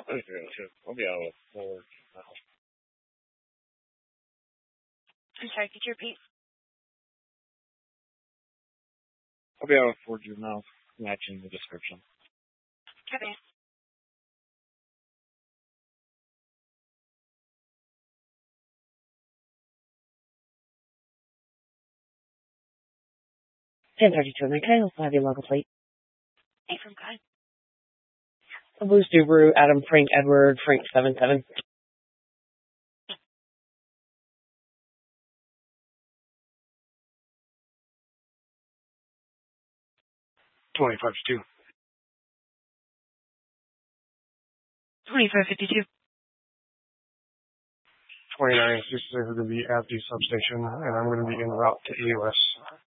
I'll be out of 4 now. I'm sorry, could you repeat? I'll be out of 4 juveniles, matching the description. Okay. Ten 32 American. I'll have your local plate. 8 from God. A Blue Subaru, Adam, Frank, Edward, Frank 77. $25.52. 25.52. 29 is just going to be at the substation, and I'm going to be en route to AUS.